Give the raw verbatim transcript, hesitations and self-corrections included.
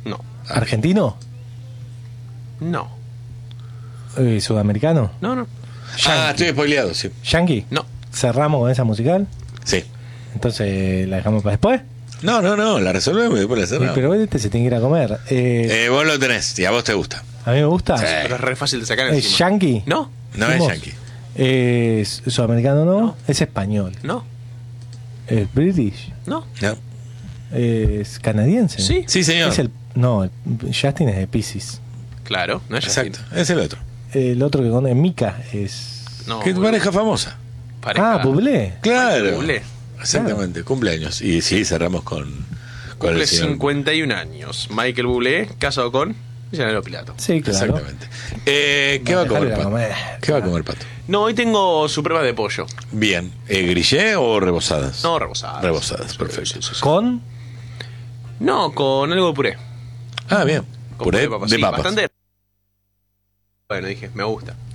No. ¿Argentino? No. Eh, ¿Sudamericano? No, no. Ah, estoy spoileado, sí. ¿Yankee? No. ¿Cerramos con esa musical? Sí. Entonces, ¿la dejamos para después? No, no, no, la resolvemos y después la Sí, cerramos. pero este se tiene que ir a comer. Eh, Eh, vos lo tenés y a vos te gusta. a mí me gusta. Sí. Pero es re fácil de sacar ¿Es encima. yankee? No. No ¿Fuimos? es yankee. Eh, ¿Es sudamericano no? No. Es español. No. ¿Es british? No. No. ¿Es canadiense? Sí. Sí, señor. Es el, no, el- Justin es de Pisces. Claro. No es Exacto, Justin. es el otro. El otro que con es Mika es... No. ¿Qué boludo. pareja famosa? Pareja. Ah, Bublé. Claro. Bublé. Exactamente, cumpleaños. Y sí, cerramos con, con Cumple el señor. cincuenta y un años. Michael Bublé, casado con Llanero Pilato. Sí, claro. Exactamente. Eh, ¿Qué va a comer, Dejalo Pato? comer. ¿Qué va a comer, Pato? No, hoy tengo supremas de pollo. Bien. Eh, ¿Grillé o rebozadas? No, rebosadas. Rebozadas, perfecto. Sí, sí, sí. ¿Con? No, con algo de puré. Ah, bien. Con Puré de papas. papas. Sí, bastante. Bueno, dije, me gusta.